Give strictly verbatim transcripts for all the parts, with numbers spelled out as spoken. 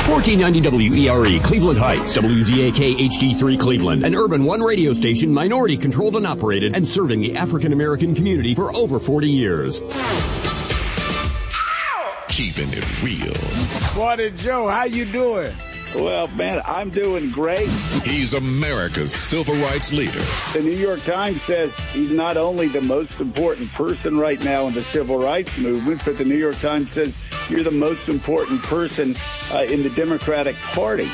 fourteen ninety W E R E, Cleveland Heights, W Z A K H D three Cleveland, an Urban One radio station, minority controlled and operated, and serving the African American community for over forty years. Keeping it real. Morning, Joe. How you doing? Well, man, I'm doing great. He's America's civil rights leader. The New York Times says he's not only the most important person right now in the civil rights movement, but the New York Times says you're the most important person uh, in the Democratic Party.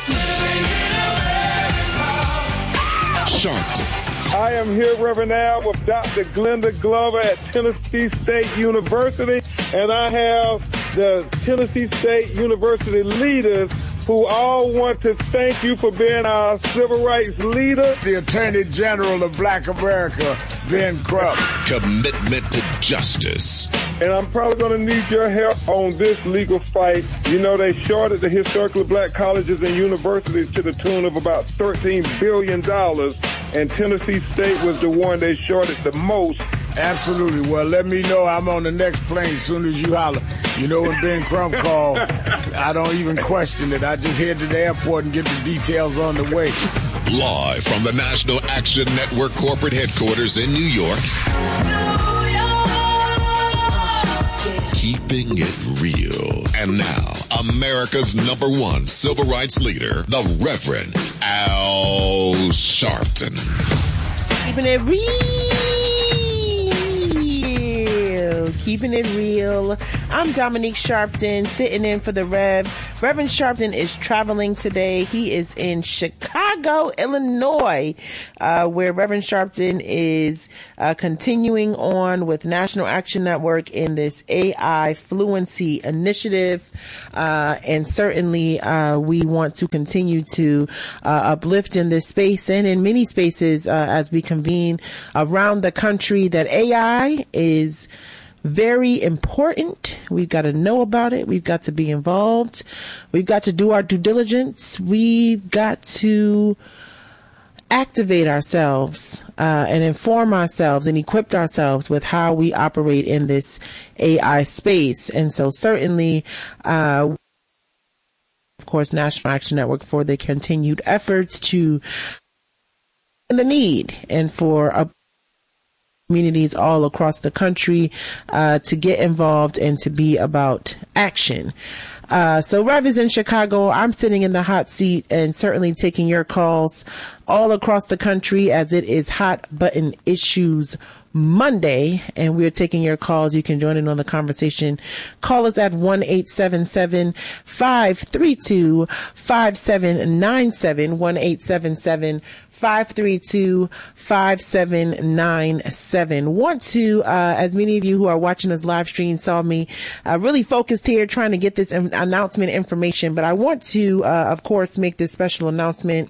Sharpton. I am here, Reverend Al, with Doctor Glenda Glover at Tennessee State University, and I have the Tennessee State University leaders who all want to thank you for being our civil rights leader. The Attorney General of Black America, Ben Crump. Commitment to justice. And I'm probably going to need your help on this legal fight. You know, they shorted the historically black colleges and universities to the tune of about thirteen billion dollars, and Tennessee State was the one they shorted the most. Absolutely. Well, let me know. I'm on the next plane as soon as you holler. You know, when Ben Crump called, I don't even question it. I just head to the airport and get the details on the way. Live from the National Action Network corporate headquarters in New York. Keeping it real. And now, America's number one civil rights leader, the Reverend Al Sharpton. Keeping it real. Keeping it real. I'm Dominique Sharpton, sitting in for the Rev. Reverend Sharpton is traveling today. He is in Chicago, Illinois, uh, where Reverend Sharpton is uh, continuing on with National Action Network in this A I Fluency Initiative. Uh, and certainly uh, we want to continue to uh, uplift in this space and in many spaces uh, as we convene around the country that A I is very important. We've got to know about it. We've got to be involved. We've got to do our due diligence. We've got to activate ourselves uh, and inform ourselves and equip ourselves with how we operate in this A I space. And so certainly, uh, of course, National Action Network for the continued efforts to and the need and for a communities all across the country uh, to get involved and to be about action. Uh, so Rev is in Chicago. I'm sitting in the hot seat and certainly taking your calls all across the country as it is Hot Button Issues Monday, and we're taking your calls. You can join in on the conversation. Call us at one eight seven seven, five three two, five seven nine seven, one eight seven seven, five three two, five seven nine seven. Want to, uh, as many of you who are watching this live stream saw me uh, really focused here trying to get this in- announcement information, but I want to, uh, of course, make this special announcement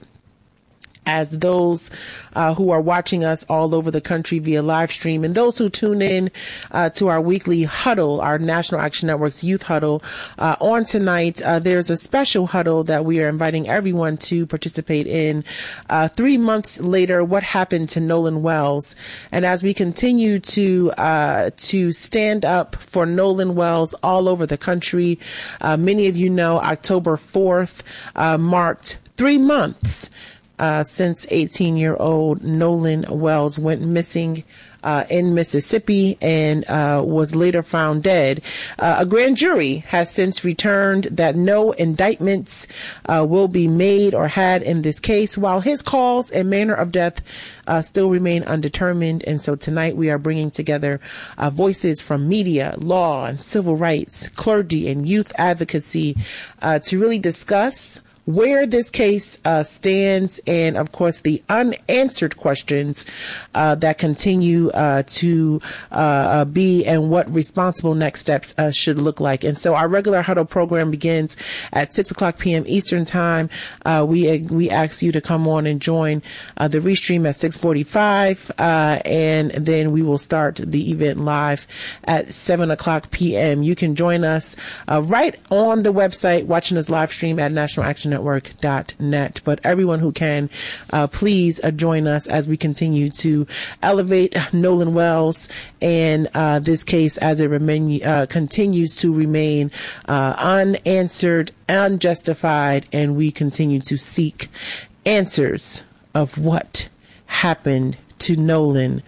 as those uh, who are watching us all over the country via live stream and those who tune in uh, to our weekly huddle, our National Action Network's youth huddle. Uh, on tonight, uh, there's a special huddle that we are inviting everyone to participate in. Uh, three months later, what happened to Nolan Wells? And as we continue to uh, to stand up for Nolan Wells all over the country, uh, many of you know October fourth uh, marked three months Uh, since eighteen-year-old Nolan Wells went missing uh, in Mississippi and uh, was later found dead. Uh, a grand jury has since returned that no indictments uh, will be made or had in this case, while his cause and manner of death uh, still remain undetermined. And so tonight we are bringing together uh, voices from media, law, and civil rights, clergy, and youth advocacy uh, to really discuss where this case uh, stands and, of course, the unanswered questions uh, that continue uh, to uh, be and what responsible next steps uh, should look like. And so our regular huddle program begins at six o'clock p.m. Eastern time. Uh, we we ask you to come on and join uh, the restream at six forty-five, uh, and then we will start the event live at seven o'clock p.m. You can join us uh, right on the website, watching us live stream at National Action network dot net. But everyone who can, uh, please uh, join us as we continue to elevate Nolan Wells and uh, this case as it remain, uh, continues to remain uh, unanswered, unjustified, and we continue to seek answers of what happened to Nolan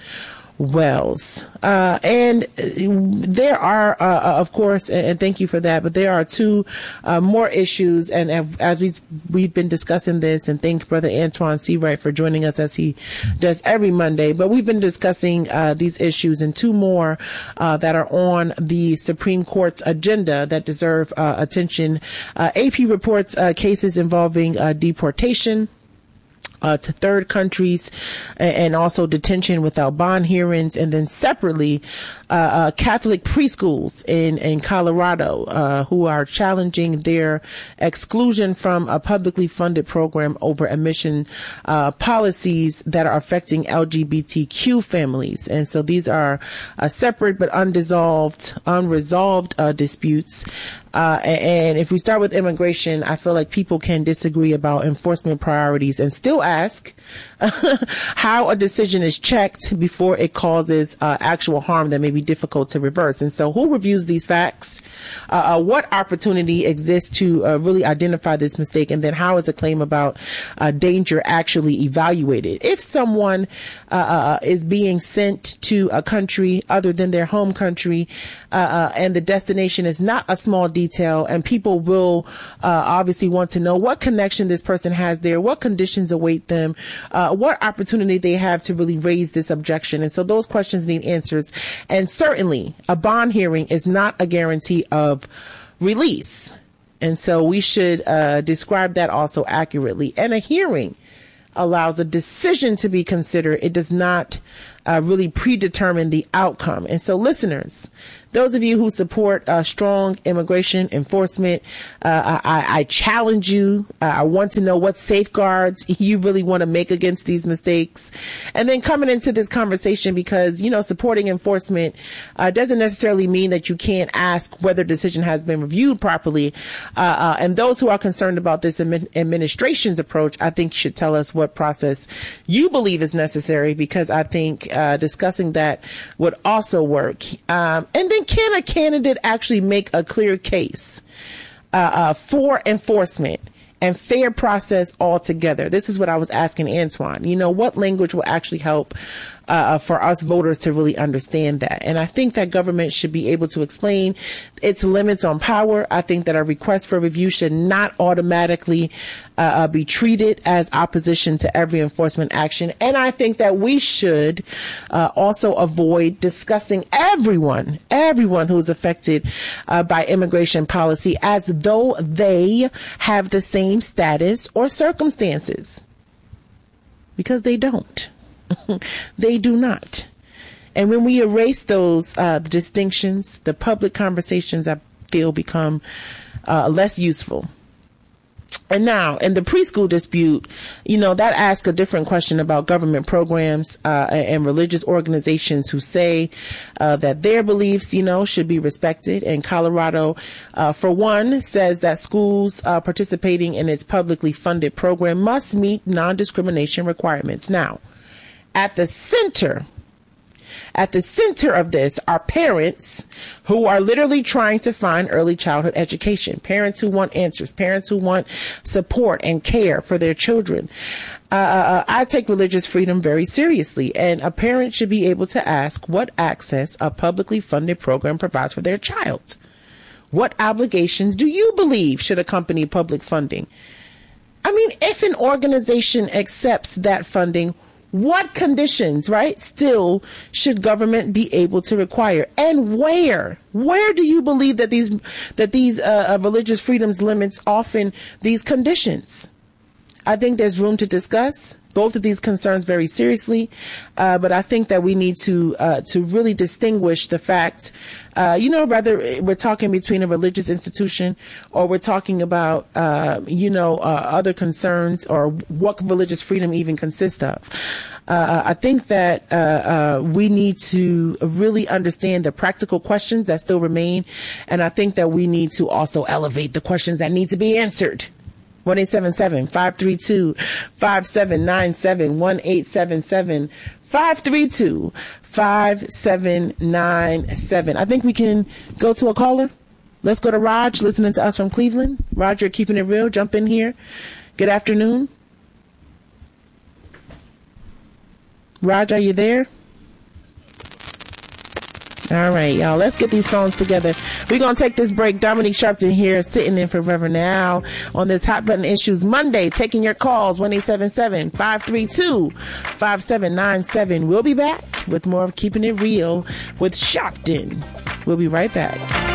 Wells. Uh, and there are, uh, of course, and thank you for that, but there are two uh, more issues. And as we've, we've been discussing this, and thank Brother Antoine Seawright for joining us as he does every Monday. But we've been discussing uh, these issues and two more uh, that are on the Supreme Court's agenda that deserve uh, attention. Uh, A P reports uh, cases involving uh, deportation Uh, to third countries, and also detention without bond hearings. And then separately, uh, uh, Catholic preschools in, in Colorado uh, who are challenging their exclusion from a publicly funded program over admission uh, policies that are affecting L G B T Q families. And so these are uh, separate but undissolved, unresolved uh, disputes. Uh, and if we start with immigration, I feel like people can disagree about enforcement priorities and still ask how a decision is checked before it causes uh, actual harm that may be difficult to reverse. And so who reviews these facts? Uh, uh, what opportunity exists to uh, really identify this mistake? And then how is a claim about uh, danger actually evaluated? If someone uh, uh, is being sent to a country other than their home country uh, uh, and the destination is not a small detail, and people will uh, obviously want to know what connection this person has there, what conditions await them, uh, what opportunity they have to really raise this objection. And so those questions need answers. And certainly a bond hearing is not a guarantee of release. And so we should uh, describe that also accurately. And a hearing allows a decision to be considered. It does not uh, really predetermine the outcome. And so listeners, those of you who support uh, strong immigration enforcement, uh, I, I challenge you. Uh, I want to know what safeguards you really want to make against these mistakes. And then coming into this conversation, because, you know, supporting enforcement uh, doesn't necessarily mean that you can't ask whether a decision has been reviewed properly. Uh, uh, and those who are concerned about this admin- administration's approach, I think should tell us what process you believe is necessary, because I think uh, discussing that would also work. Um, and then can a candidate actually make a clear case uh, uh, for enforcement and fair process altogether? This is what I was asking Antoine. You know, what language will actually help uh, for us voters to really understand that? And I think that government should be able to explain its limits on power. I think that a request for review should not automatically uh, uh, be treated as opposition to every enforcement action. And I think that we should uh, also avoid discussing everyone, everyone who's affected uh, by immigration policy as though they have the same status or circumstances, because they don't. They do not. And when we erase those uh, distinctions, the public conversations, I feel, become uh, less useful. And now, in the preschool dispute, you know, that asks a different question about government programs uh, and religious organizations who say uh, that their beliefs, you know, should be respected. And Colorado, uh, for one, says that schools uh, participating in its publicly funded program must meet non-discrimination requirements. Now, at the center At the center of this are parents who are literally trying to find early childhood education, parents who want answers, parents who want support and care for their children. Uh, I take religious freedom very seriously, and a parent should be able to ask what access a publicly funded program provides for their child. What obligations do you believe should accompany public funding? I mean, if an organization accepts that funding, what conditions, right, still should government be able to require? And where? Where do you believe that these that these uh, religious freedoms limits often these conditions? I think there's room to discuss both of these concerns very seriously, uh, but I think that we need to uh, to really distinguish the fact, uh, you know, whether we're talking between a religious institution or we're talking about, uh, you know, uh, other concerns, or what religious freedom even consists of. Uh, I think that uh, uh, we need to really understand the practical questions that still remain, and I think that we need to also elevate the questions that need to be answered. one eight seven seven, five three two, five seven nine seven, one eight seven seven, five three two, five seven nine seven. I think we can go to a caller. Let's go to Raj, listening to us from Cleveland. Raj, you're keeping it real. Jump in here. Good afternoon. Raj, are you there? All right, y'all, let's get these phones together. We're going to take this break. Dominique Sharpton here, sitting in for Reverend Al on this Hot Button Issues Monday, taking your calls, one eight seven seven, five three two, five seven nine seven. We'll be back with more of Keeping It Real with Sharpton. We'll be right back.